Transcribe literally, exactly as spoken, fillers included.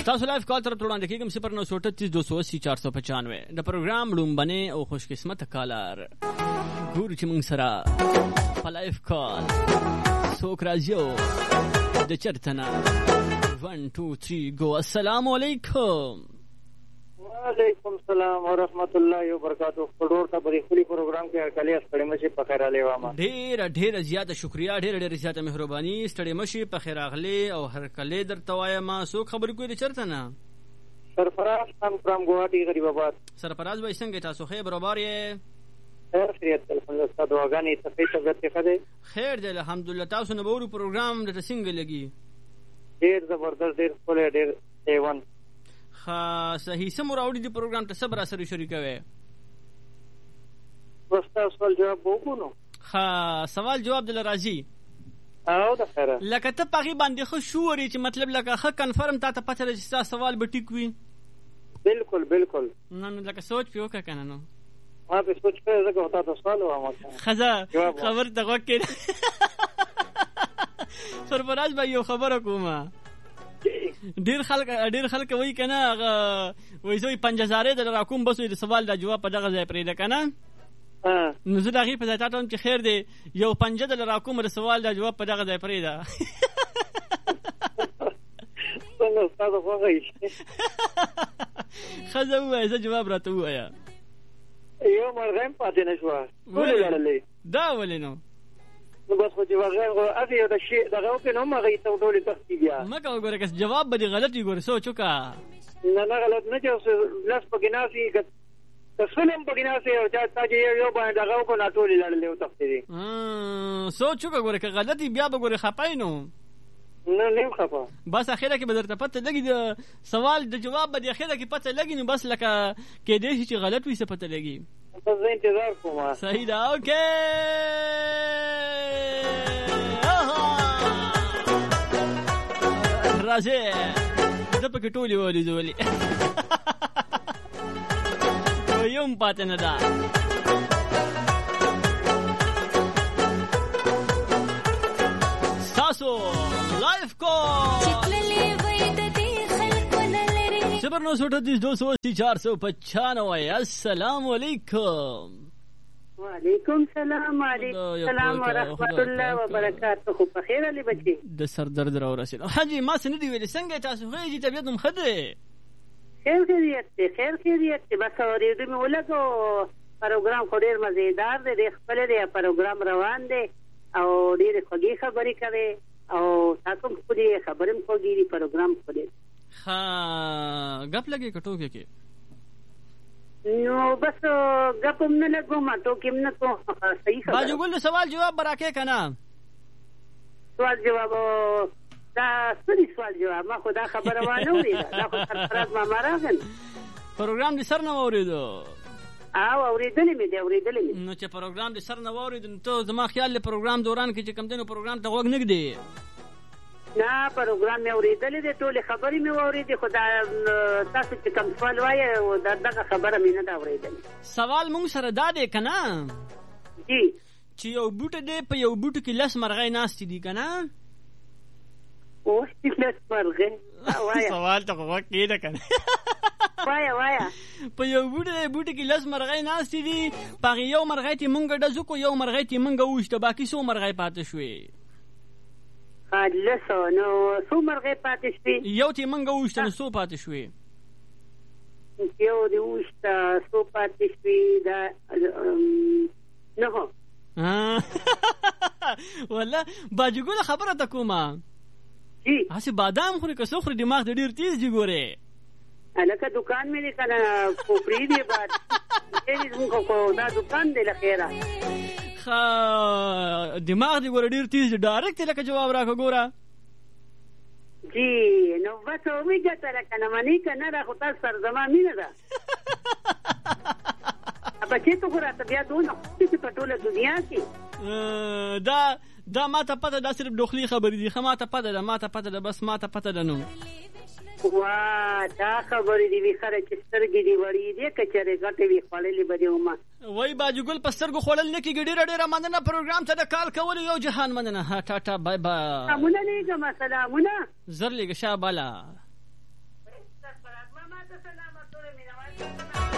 تاسو لایف کال تر وړاندې کېږم صفر نو سو اٹھتیس دو سو اسی چار سو پچانوے د پروګرام لومبنه او خوش قسمت کالر ګور چې موږ سره په لایف کال څوک راځي د چرتنه ون ټو تھری گو. السلام علیکم. وعلیکم السلام ورحمۃ اللہ وبرکاتہ. پډور ته بری خولي پروګرام کې کلی استړی مشي په خیر علي وامه. ډیر ډیر زیاته شکریا، ډیر ډیر زیاته مهرباني. استړی مشي په خیر اغلی او هر کلی درته وایم. سو خبر کوی د چرته نه؟ سرفراز خان فرام ګوهاټي غریب آباد. سرفراز وای څنګه تاسو خیر برابر یې؟ خیر خیریت الحمدلله. استاد واغانی ته طبیعت ښه دی؟ خیر دی الحمدلله. تاسو نه بورو پروګرام د څنګه لګي؟ ډیر زبردست، ډیر خپل، ډیر ایوان. ها صحیح سم راوړي دی پروګرام ته صبر سره شریکوي. وستا سوال جواب وکونو. ها سوال جواب دل راځي. او د خیره لکه ته پغي باندې خو شوري چې مطلب لکه خ کنفرم تا ته پته لږ چې سوال به ټیک وي. بالکل بالکل. نو لکه سوچ پیو کا کنه نو ما په سوچ په زګه وتا ته سوال وامه. خزا خبر ته وکړه. سرفراز به یو خبره کومه. ډیر خلک ډیر خلک وای کنه وای زوی پنځه هزار د راکوم بس د سوال د جواب په دغه ځای پرې ده کنه. نو زه دغه په ځای ته چې خیر دی یو پنځه د راکوم د سوال د جواب په دغه ځای پرې ده. څنګه استاد خوږی خزه وای زه جواب راته وایا. یو مرغم پاتې نشو ولې لړلې دا ولې نو نو بس خو چې وغه اته یو د شی دغه په نوم هغه ته ډولې تختی بیا مګه وګوره که جواب به غلطي ګور سوچو کا نه نه غلط نه چې لاس پګناسي کسلم پګناسي او چې تاجي یو باندې دغه کو نه ټولې لړلې او تختی دي. ها سوچو کا ګوره که غلطي بیا به ګوره خپای نو نه نه خپا. بس اخیره کې به درته پته لګي د سوال د جواب به اخیره کې پته لګي نو بس لکه کې دې چې غلط وي څه پته لګي. بس زه انتظار کوم. صحیح ده. اوکے راځه د پکې ټولې ولې زولې یوم پاتې نه ده. ستاسو لایف کال صفر نو سو اٹھتیس دو سو اسی چار سو پچانوے. السلام علیکم. وعلیکم السلام. وعلیکم السلام ورحمۃ اللہ وبرکاتہ. خو په خیر علي بچي د سر درد را ورسېد. حاجی ما سن دی ویل څنګه تاسو خو طبیعت هم خده؟ خیر خیریت دی، خیر خیریت دی. بس اورېدو مې ولګو پروګرام خو ډېر مزیدار دی، ډېر خپل دی پروګرام روان دی او ډېر خوږې خبرې کوي او تاسو خو دې خبرم خوږې دی پروګرام خو دی. ها غپ لګي کټوګه کې نو بس غپم نه لګو ما ټو کې نه کو صحیح خبره. باجو ګل سوال جواب براکه کنه. سوال جواب دا سړي سوال جواب ما خدا خبره وانه وریده. دا خو سرفراز ما مراغن پروګرام دې سر نه اوریدو. او اوریدلې مې دی اوریدلې مې. نو چې پروګرام دې سر نه اوریدو ته زما خیال له پروګرام دوران کې چې کم دنو پروګرام ته وګ نګ دی. نه پروګرام مې اوریدلې دي ټولې خبرې مې اوریدې خدا تاسو چې کوم سوال وایي او دغه خبره مې نه دا اوریدلې. سوال مونږ سره دا دی کنه جی چې یو بوټ دی په یو بوټ کې لس مرغۍ ناست دي کنه. او لس مرغۍ وایا سوال ته وخت کېده کنه. وایا وایا په یو بوټ دی بوټ کې لس مرغۍ ناست دي په یو مرغۍ ته مونږ ډزو کو یو مرغۍ ته مونږ وښته باقي سو مرغۍ پاتې شوې. لسو نو سو مرغۍ پاتې شوې. یو تی منګه وښته نو سو پاتې شوې. یو دی وښته سو پاتې شوې دا نه والله باجو ګل خبره ته کومه جی هسې بادام خوري که څه خوري دماغ دې ډېر تیز دي ګورې. هلکه دکان مې دی که نه کوپري دی باد دې زموږ خو دا دکان دی له خیره دماغ دی ګوره ډېر تیز دی ډایرکټ لکه جواب راکړه ګوره. جی نو بس وګټه لکه نه منې که نه دا خو تاسو سره زما مینه ده. بچې ته خو راته بیا دونه خوښې چې په ټوله دنیا کې دا دا ما ته پته دا صرف ډوخلي خبرې دي. ښه ما ته پته ده ما ته پته ده بس ما ته پته ده. نو وا دا خبرې دي وي خره چې سترګې دي وړې دي که چېرې غټې وي خوړلې به دې ومه. وای باجو ګل په سترګو خوړل نه کېږي. ډېره ډېره مننه پروګرام ته د کال کولو. یو جهان مننه. ها ټاټا بای بای. سلامونه لېږم سلامونه. زر لېږه شاه بالا. ماما ته سلام ټول مینوال ته سلام